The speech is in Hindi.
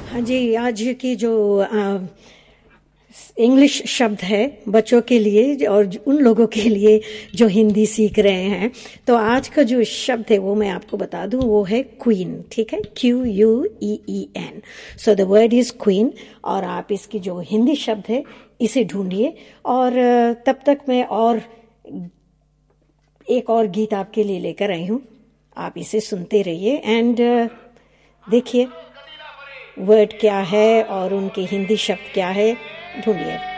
हाँ जी, आज की जो इंग्लिश शब्द है बच्चों के लिए और उन लोगों के लिए जो हिंदी सीख रहे हैं, तो आज का जो शब्द है वो मैं आपको बता दूं, वो है क्वीन। ठीक है, QUEEN। So the word is queen. और आप इसकी जो हिंदी शब्द है इसे ढूंढिए। और तब तक मैं एक और गीत आपके लिए लेकर आई हूं, आप इसे सुनते रहिए एंड देखिए वर्ड क्या है और उनके हिंदी शब्द क्या है, ढूंढिए।